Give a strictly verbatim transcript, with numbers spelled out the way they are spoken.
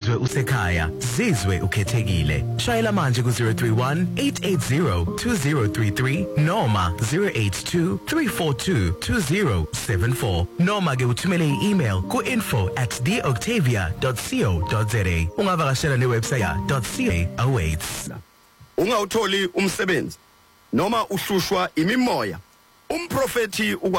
uzizwe usekhaya, zizwe ukhethekile. Shayela manje ku zero three one eight eight zero two zero three three noma zero eight two three four two two zero seven four noma ke uthumele i-email ku info at the octavia dot co dot za. Ungavakashela ne website ya .ca awaits. Ungawutholi umsebenzi noma uhlushwa imimoya, umprofeti